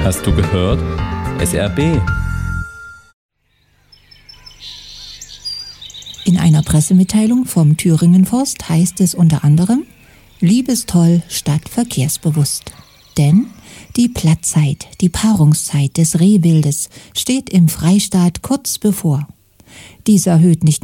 Hast du gehört? SRB. In einer Pressemitteilung vom Thüringen Forst heißt es unter anderem: Liebestoll statt verkehrsbewusst. Denn die Plattzeit, die Paarungszeit des Rehwildes steht im Freistaat kurz bevor. Dies erhöht nicht